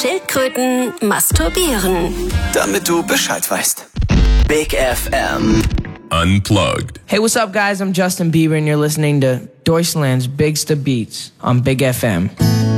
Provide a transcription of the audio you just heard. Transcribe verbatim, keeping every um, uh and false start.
Schildkröten masturbieren. Damit du Bescheid weißt. Big F M. Unplugged. Hey, what's up, guys? I'm Justin Bieber, and you're listening to Deutschland's Bigsta Beats on Big F M.